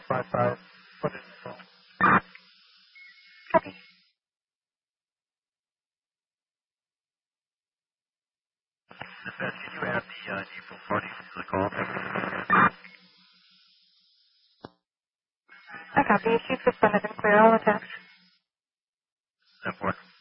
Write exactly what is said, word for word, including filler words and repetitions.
five five. What is it? Copy. Dispatch, can you add the uh, April party to the call? I copy. She's suspended and clear. I'll attach. Step one.